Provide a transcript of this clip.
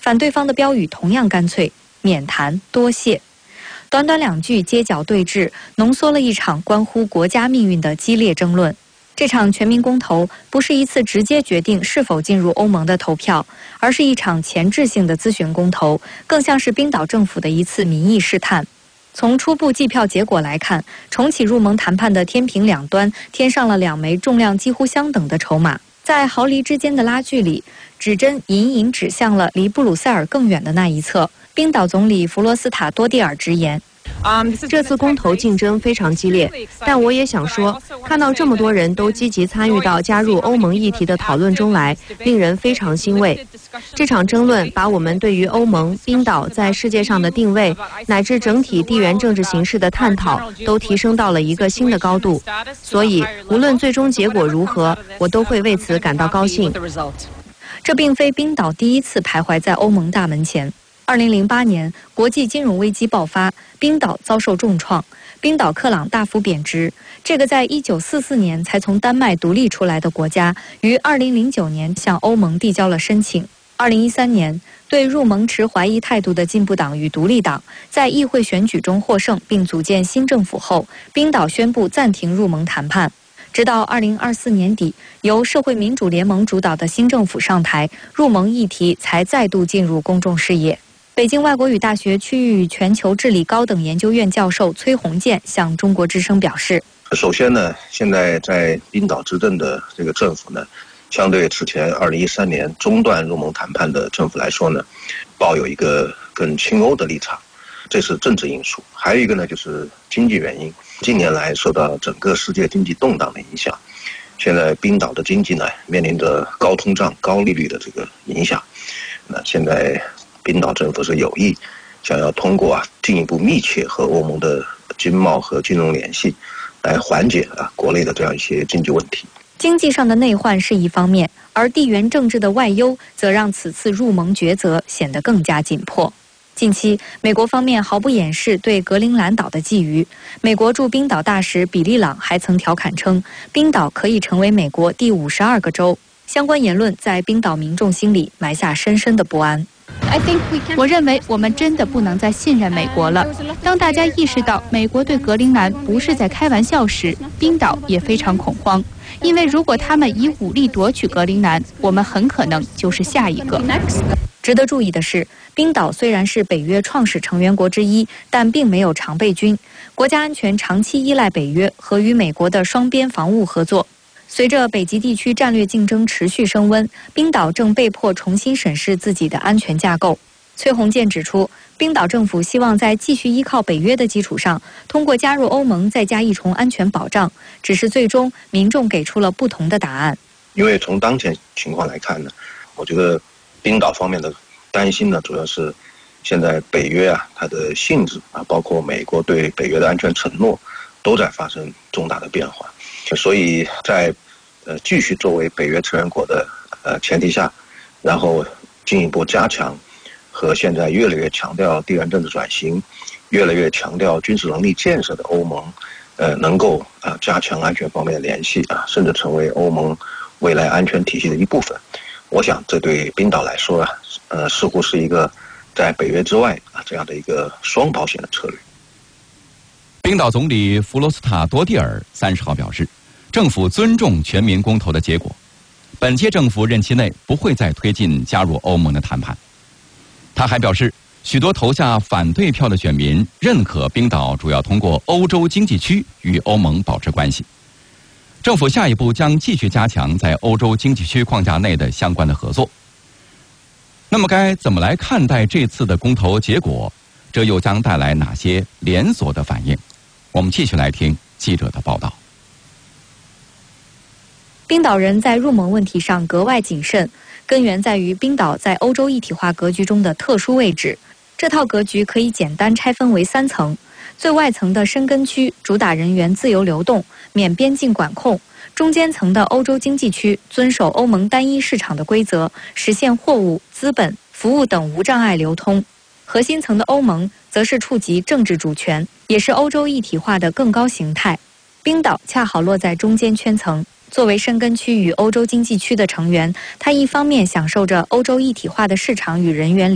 反对方的标语同样干脆：免谈，多谢。短短2句街角对峙，浓缩了一场关乎国家命运的激烈争论。这场全民公投不是一次直接决定是否进入欧盟的投票，而是一场前置性的咨询公投，更像是冰岛政府的一次民意试探。从初步计票结果来看，重启入盟谈判的天平两端添上了2枚重量几乎相等的筹码，在毫厘之间的拉锯里，指针隐隐指向了离布鲁塞尔更远的那一侧。冰岛总理弗罗斯塔多蒂尔直言， 这次公投竞争非常激烈，但我也想说，看到这么多人都积极参与到加入欧盟议题的讨论中来，令人非常欣慰。这场争论把我们对于欧盟、冰岛在世界上的定位，乃至整体地缘政治形势的探讨，都提升到了一个新的高度。所以，无论最终结果如何，我都会为此感到高兴。 这并非冰岛第一次徘徊在欧盟大门前。2008年，国际金融危机爆发，冰岛遭受重创，冰岛克朗大幅贬值。这个在1944年才从丹麦独立出来的国家，于2009年向欧盟递交了申请。2013年，对入盟持怀疑态度的进步党与独立党在议会选举中获胜，并组建新政府后，冰岛宣布暂停入盟谈判。直到2024年底，由社会民主联盟主导的新政府上台，入盟议题才再度进入公众视野。北京外国语大学区域与全球治理高等研究院教授崔洪建向中国之声表示： 首先呢，现在在冰岛执政的这个政府呢，相对之前2013年中断入盟谈判的政府来说呢，抱有一个更亲欧的立场，这是政治因素。还有一个呢，就是经济原因。近年来受到整个世界经济动荡的影响，现在冰岛的经济呢面临着高通胀、高利率的这个影响。那现在冰岛政府是有意想要通过进一步密切和欧盟的经贸和金融联系，来缓解国内的这样一些经济问题。 经济上的内患是一方面，而地缘政治的外忧则让此次入盟抉择显得更加紧迫。近期，美国方面毫不掩饰对格陵兰岛的觊觎。美国驻冰岛大使比利朗还曾调侃称，冰岛可以成为美国第52个州。相关言论在冰岛民众心里埋下深深的不安。 我认为我们真的不能再信任美国了。当大家意识到美国对格陵兰不是在开玩笑时，冰岛也非常恐慌，因为如果他们以武力夺取格陵兰，我们很可能就是下一个。 值得注意的是，冰岛虽然是北约创始成员国之一，但并没有常备军，国家安全长期依赖北约和与美国的双边防务合作。随着北极地区战略竞争持续升温，冰岛正被迫重新审视自己的安全架构。崔洪建指出，冰岛政府希望在继续依靠北约的基础上，通过加入欧盟再加一重安全保障，只是最终民众给出了不同的答案。 因为从当前情况来看呢，我觉得冰岛方面的担心呢，主要是现在北约它的性质包括美国对北约的安全承诺都在发生重大的变化，所以在继续作为北约成员国的前提下，然后进一步加强和现在越来越强调地缘政治转型、越来越强调军事能力建设的欧盟，能够加强安全方面的联系甚至成为欧盟未来安全体系的一部分。我想这对冰岛来说似乎是一个在北约之外这样的一个双保险的策略。 冰岛总理弗罗斯塔多蒂尔30号表示，政府尊重全民公投的结果，本届政府任期内不会再推进加入欧盟的谈判。他还表示，许多投下反对票的选民认可冰岛主要通过欧洲经济区与欧盟保持关系。政府下一步将继续加强在欧洲经济区框架内的相关的合作。那么该怎么来看待这次的公投结果？这又将带来哪些连锁的反应？我们继续来听记者的报道。 冰岛人在入盟问题上格外谨慎，根源在于冰岛在欧洲一体化格局中的特殊位置。这套格局可以简单拆分为3层。最外层的申根区主打人员自由流动，免边境管控；中间层的欧洲经济区遵守欧盟单一市场的规则，实现货物、资本、服务等无障碍流通；核心层的欧盟则是触及政治主权，也是欧洲一体化的更高形态。冰岛恰好落在中间圈层。作为申根区与欧洲经济区的成员，它一方面享受着欧洲一体化的市场与人员